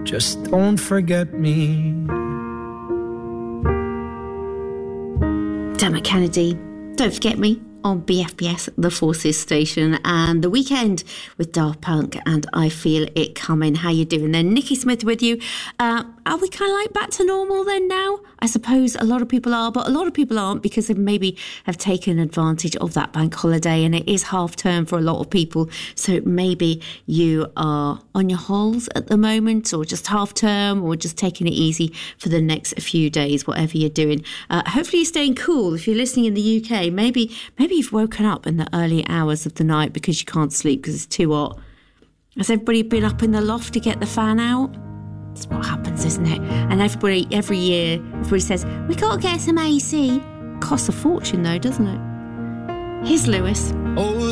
just don't forget me. Dermot Kennedy, Don't Forget Me, on BFBS, the Forces station, and The Weekend with Daft Punk and I Feel It Coming. How you doing then? Nikki Smith with you. Are we kind of like back to normal then now? I suppose a lot of people are, but a lot of people aren't because they maybe have taken advantage of that bank holiday, and it is half term for a lot of people. So maybe you are on your holes at the moment, or just half term, or just taking it easy for the next few days, whatever you're doing. Hopefully you're staying cool. If you're listening in the UK, maybe you've woken up in the early hours of the night because you can't sleep because it's too hot. Has everybody been up in the loft to get the fan out? That's what happens, isn't it? And every year, everybody says, we got to get some AC. Costs a fortune though, doesn't it? Here's Lewis. Oh,